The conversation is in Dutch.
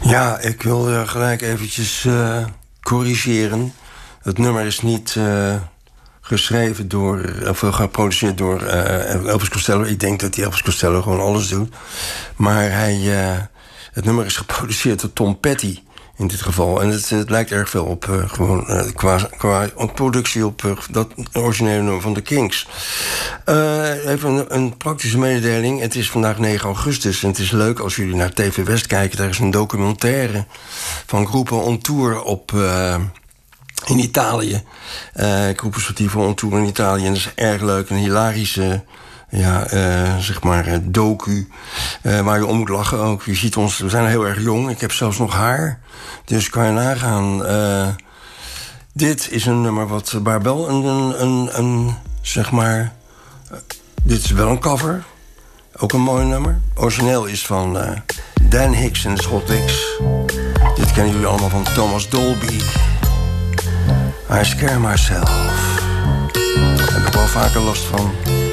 Ja, ik wil gelijk eventjes corrigeren. Het nummer is niet geschreven door, of geproduceerd door Elvis Costello. Ik denk dat die Elvis Costello gewoon alles doet. Maar het nummer is geproduceerd door Tom Petty in dit geval. En het lijkt erg veel op qua productie op dat originele nummer van de Kings. Even een praktische mededeling. Het is vandaag 9 augustus en het is leuk als jullie naar TV West kijken. Daar is een documentaire van Groepen on Tour in Italië. Groepen Sportivo on Tour in Italië. En dat is erg leuk. Een hilarische zeg maar docu waar je om moet lachen ook. Je ziet ons, we zijn heel erg jong. Ik heb zelfs nog haar. Dus kan je nagaan. Dit is een nummer waar wel een zeg maar... dit is wel een cover. Ook een mooi nummer. Origineel is van Dan Hicks en de Schotwiks. Dit kennen jullie allemaal van Thomas Dolby. I Scare Myself. Daar heb ik wel vaker last van.